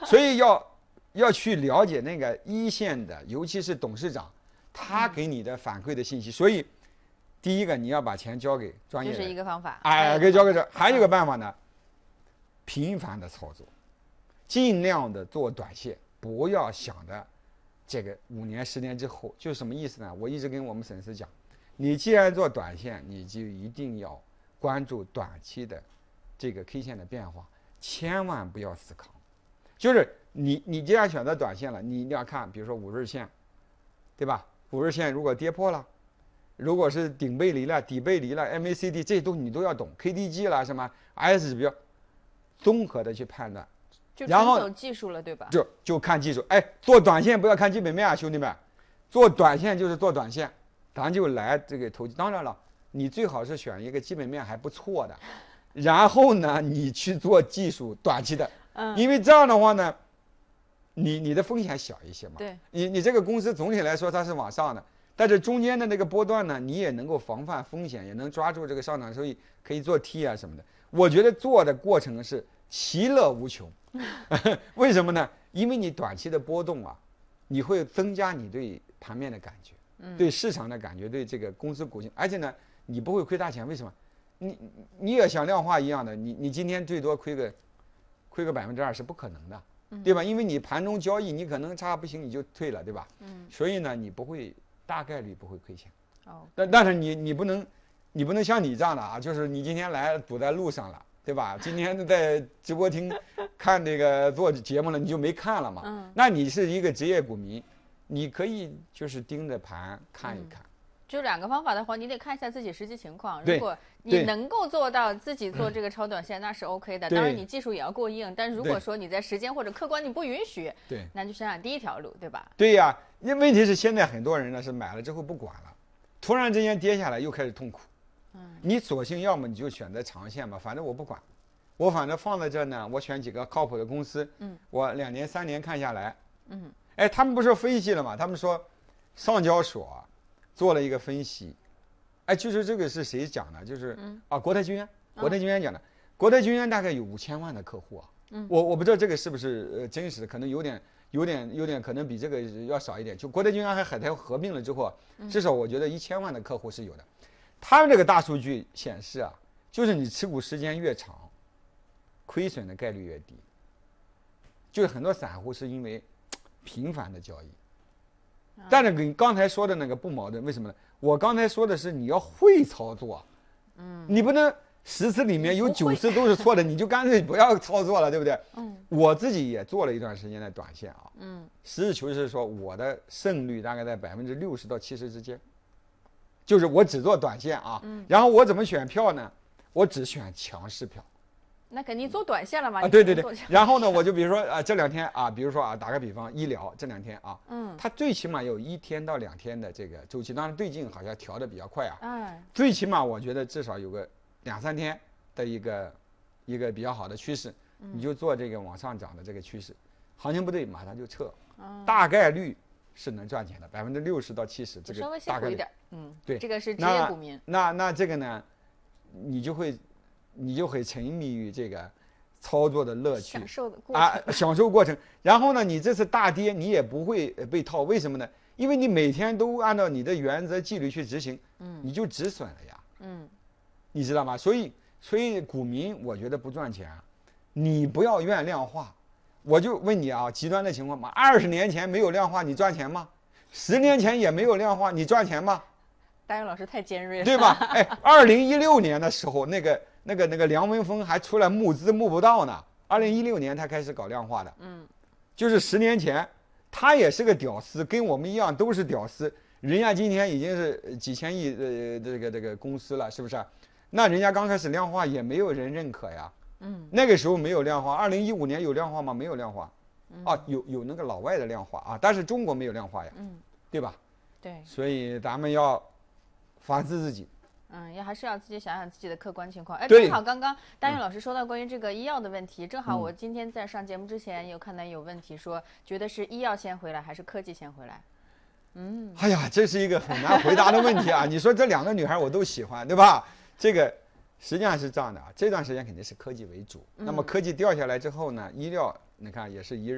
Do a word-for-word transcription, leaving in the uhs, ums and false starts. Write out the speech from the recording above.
所以要要去了解那个一线的，尤其是董事长，他给你的反馈的信息。所以，第一个你要把钱交给专业的， 这是一个方法。 哎，给交给这。还有一个办法呢，频繁的操作，尽量的做短线，不要想着这个五年、十年之后，就什么意思呢？我一直跟我们粉丝讲，你既然做短线，你就一定要关注短期的这个 K 线的变化，千万不要死扛。就是你你既然选择短线了，你一定要看，比如说五日线，对吧？五日线如果跌破了，如果是顶背离了、底背离了 ，M A C D 这些都你都要懂 ，K D G 了什么 S 指标，综合的去判断。 就然后走技术了，对吧？ 就就看技术。哎，做短线不要看基本面啊，兄弟们，做短线就是做短线，咱就来这个投机。当然了，你最好是选一个基本面还不错的，然后呢，你去做技术短期的， 嗯， 因为这样的话呢，你你的风险小一些嘛。 对， 你你这个公司总体来说它是往上的，但是中间的那个波段呢，你也能够防范风险，也能抓住这个上涨收益，可以做 T 啊什么的。我觉得做的过程是其乐无穷。为什么呢？因为你短期的波动啊，你会增加你对盘面的感觉， 嗯、 对市场的感觉，对这个公司股性，而且呢，你不会亏大钱。为什么？你你也像量化一样的，你你今天最多亏个亏个百分之二是不可能的，对吧？因为你盘中交易，你可能差不行你就退了，对吧？ 嗯， 所以呢，你不会大概率不会亏钱。 哦， 但但是你你不能你不能像你这样的啊，就是你今天来堵在路上了。对吧？今天在直播厅看这个做节目了，你就没看了嘛？ 嗯， 那你是一个职业股民，你可以就是盯着盘看一看。 嗯、就两个方法的话，你得看一下自己实际情况。 如果你能够做到自己做这个超短线，那是 OK 的。当然，你技术也要过硬。但如果说你在时间或者客观你不允许， 对， 那就想想第一条路，对吧？ 对呀，因为问题是现在很多人呢是买了之后不管了，突然之间跌下来又开始痛苦。嗯，你索性要么你就选择长线吧，反正我不管。我反正放在这呢，我选几个靠谱的公司，嗯，我两年三年看下来，嗯，哎，他们不是分析了吗？他们说，上交所做了一个分析，哎，就是这个是谁讲的？就是、嗯、啊，国泰君安，国泰君安讲的，嗯、国泰君安大概有五千万的客户啊，嗯，我我不知道这个是不是呃真实，可能有点有点有点可能比这个要少一点。就国泰君安和海泰合并了之后，至少我觉得一千万的客户是有的。他们这个大数据显示啊，就是你持股时间越长。亏损的概率越低，就是很多散户是因为频繁的交易，但是跟刚才说的那个不矛盾，为什么呢？我刚才说的是你要会操作，嗯，你不能十次里面有九次都是错的，你就干脆不要操作了，对不对？嗯，我自己也做了一段时间的短线啊，嗯，实事求是说，我的胜率大概在百分之六十到七十之间，就是我只做短线啊，嗯，然后我怎么选票呢？我只选强势票。 那肯定做短线了嘛？ 啊，对对对。然后呢，我就比如说啊，这两天啊，比如说啊，打个比方，医疗这两天啊，嗯，它最起码有一天到两天的这个周期，当然最近好像调的比较快啊，哎，最起码我觉得至少有个两三天的一个一个比较好的趋势，嗯、你就做这个往上涨的这个趋势，行情不对马上就撤，嗯、大概率是能赚钱的，百分之六十到七十，这个大概率， 嗯， 对， 这个是职业股民。 那那, 那这个呢，你就会。你就会沉迷于这个操作的乐趣， 享受的过程啊，享受过程。然后呢，你这次大跌，你也不会被套，为什么呢？因为你每天都按照你的原则纪律去执行，嗯，你就止损了呀，嗯，你知道吗？所以，所以股民我觉得不赚钱，你不要怨量化。我就问你啊，极端的情况嘛，二十年前没有量化，你赚钱吗？十年前也没有量化，你赚钱吗？ 大勇老师太尖锐了， 对吧？哎，二零一六年的时候，那个。那个那个梁文峰还出来募资募不到呢，二零一六年他开始搞量化的，嗯，就是十年前，他也是个屌丝，跟我们一样都是屌丝，人家今天已经是几千亿呃这个这个公司了，是不是？那人家刚开始量化也没有人认可呀，嗯，那个时候没有量化，二零一五年有量化吗？没有量化，啊，有有那个老外的量化啊，但是中国没有量化呀，嗯，对吧？ 对， 所以咱们要反思自己。 嗯，也还是要自己想想自己的客观情况。哎，正好刚刚大勇老师说到关于这个医药的问题，正好我今天在上节目之前有看到有问题说，觉得是医药先回来还是科技先回来？嗯， 哎呀，这是一个很难回答的问题啊！你说这两个女孩我都喜欢，对吧？这个实际上是这样的啊，这段时间肯定是科技为主，那么科技掉下来之后呢，医疗你看也是一日。